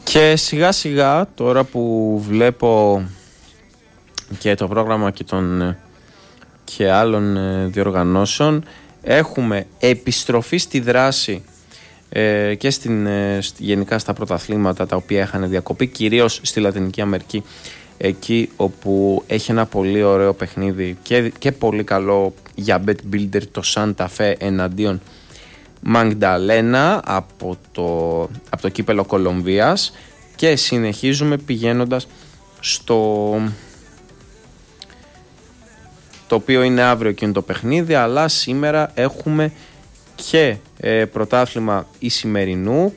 Και σιγά σιγά τώρα που βλέπω και το πρόγραμμα και των και άλλων διοργανώσεων, έχουμε επιστροφή στη δράση και γενικά στα πρωταθλήματα τα οποία είχαν διακοπεί, κυρίως στη Λατινική Αμερική, εκεί όπου έχει ένα πολύ ωραίο παιχνίδι και πολύ καλό για bet builder, το Santa Fe εναντίον Μαγνταλένα από το κύπελο Κολομβίας, και συνεχίζουμε πηγαίνοντας το οποίο είναι αύριο εκείνο το παιχνίδι, αλλά σήμερα έχουμε και πρωτάθλημα Ισημερινού